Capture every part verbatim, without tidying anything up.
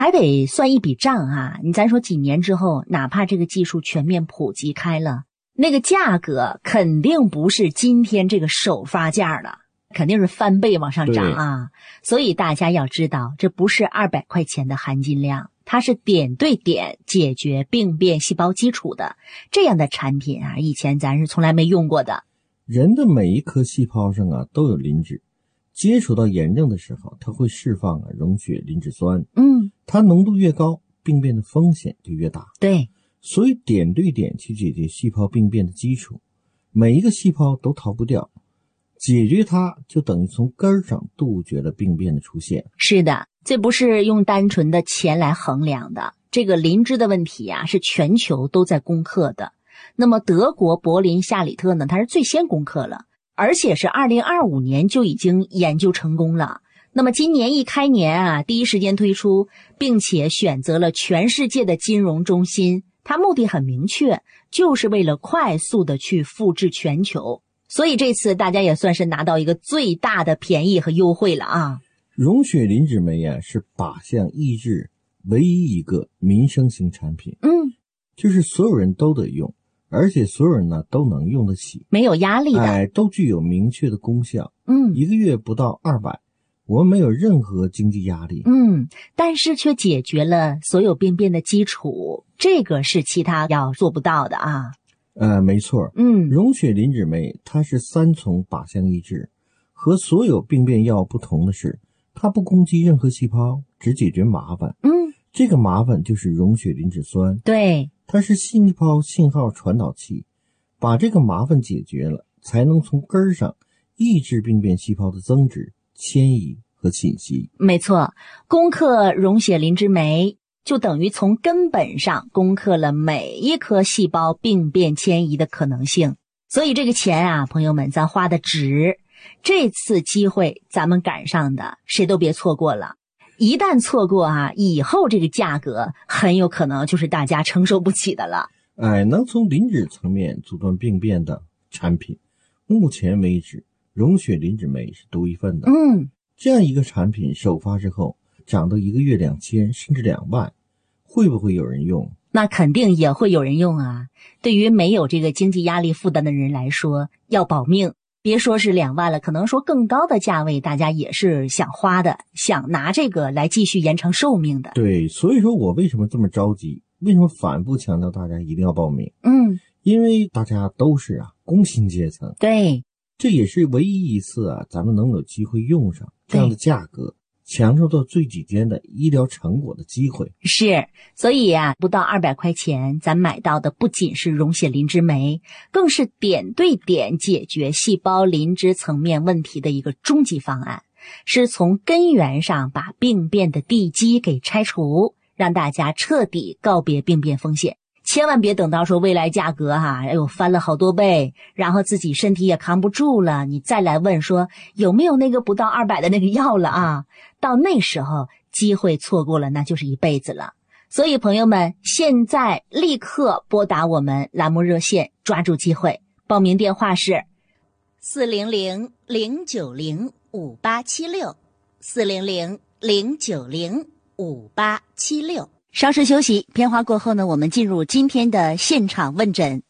还得算一笔账啊。你咱说几年之后，哪怕这个技术全面普及开了，那个价格肯定不是今天这个首发价了，肯定是翻倍往上涨啊。所以大家要知道，这不是二百块钱的含金量，它是点对点解决病变细胞基础的这样的产品啊，以前咱是从来没用过的。 人的每一颗细胞上啊都有磷脂，接触到炎症的时候，它会释放啊溶血磷脂酸。 嗯， 它浓度越高，病变的风险就越大。 对， 所以点对点去解决细胞病变的基础，每一个细胞都逃不掉，解决它就等于从根儿上杜绝了病变的出现。 是的，这不是用单纯的钱来衡量的。这个磷脂的问题啊，是全球都在攻克的。那么德国柏林夏里特呢，它是最先攻克了，而且是二零二五年就已经研究成功了。那么今年一开年啊，第一时间推出，并且选择了全世界的金融中心，它目的很明确，就是为了快速的去复制全球。所以这次大家也算是拿到一个最大的便宜和优惠了啊。 溶血磷脂酶啊，是靶向抑制唯一一个民生型产品。 嗯， 就是所有人都得用，而且所有人呢都能用得起， 没有压力的， 哎，都具有明确的功效。 嗯， 一个月不到二百，我们没有任何经济压力。 嗯，但是却解决了所有病变的基础，这个是其他药做不到的啊。 呃，没错。 嗯， 溶血磷脂酶它是三重靶向抑制，和所有病变药不同的是，它不攻击任何细胞，只解决麻烦。 嗯， 这个麻烦就是溶血磷脂酸。 对， 它是细胞信号传导器，把这个麻烦解决了，才能从根儿上抑制病变细胞的增殖、迁移和侵袭。 没错，攻克溶血磷脂酶就等于从根本上攻克了每一颗细胞病变迁移的可能性。所以这个钱啊，朋友们，咱花的值。这次机会咱们赶上的，谁都别错过了。一旦错过啊，以后这个价格很有可能就是大家承受不起的了。 哎，能从磷脂层面阻断病变的产品，目前为止，溶血磷脂酶是独一份的。 嗯， 这样一个产品首发之后，涨到一个月两千甚至两万，会不会有人用？ 那肯定也会有人用啊。对于没有这个经济压力负担的人来说，要保命。别说是两万了，可能说更高的价位，大家也是想花的，想拿这个来继续延长寿命的。 对，所以说我为什么这么着急？为什么反复强调大家一定要报名？ 嗯， 因为大家都是啊工薪阶层， 对， 这也是唯一一次啊咱们能有机会用上这样的价格，享受到最顶尖的医疗成果的机会。 是，所以啊，不到二百块钱，咱买到的不仅是溶血磷脂酶，更是点对点解决细胞磷脂层面问题的一个终极方案，是从根源上把病变的地基给拆除，让大家彻底告别病变风险。千万别等到说未来价格哈、啊，哎呦翻了好多倍，然后自己身体也扛不住了，你再来问说有没有那个不到二百的那个药了啊？到那时候机会错过了，那就是一辈子了。所以朋友们，现在立刻拨打我们栏目热线，抓住机会。报名电话是四零零零九零五八七六，四零零零九零五八七六。稍事休息，片花过后呢，我们进入今天的现场问诊。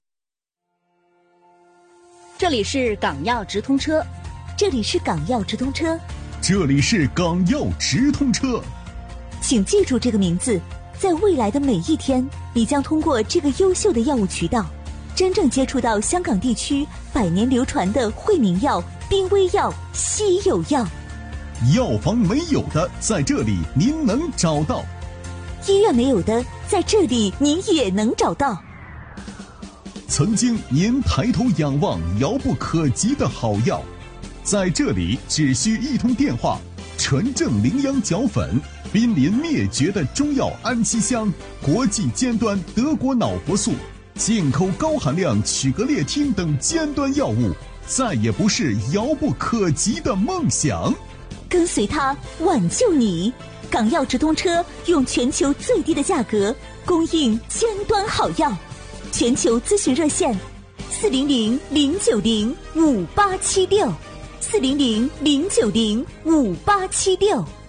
这里是港药直通车， 这里是港药直通车， 这里是港药直通车。 请记住这个名字，在未来的每一天，你将通过这个优秀的药物渠道，真正接触到香港地区百年流传的惠民药、濒危药、稀有药。 药房没有的，在这里您能找到。 医院没有的，在这里您也能找到。 曾经您抬头仰望遥不可及的好药，在这里只需一通电话，纯正羚羊角粉，濒临灭绝的中药安息香，国际尖端德国脑活素，进口高含量曲格列汀等尖端药物，再也不是遥不可及的梦想。 跟随它，挽救你。港药直通车用全球最低的价格供应尖端好药，全球咨询热线四零零零九零五八七六，四零零零九零五八七六。